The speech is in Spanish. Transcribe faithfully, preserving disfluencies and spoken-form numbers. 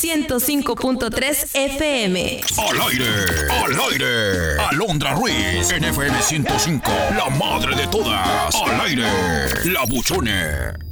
ciento cinco punto tres F M. Al aire, al aire. Alondra Ruiz en F M ciento cinco, la madre de todas. Al aire, la buchona.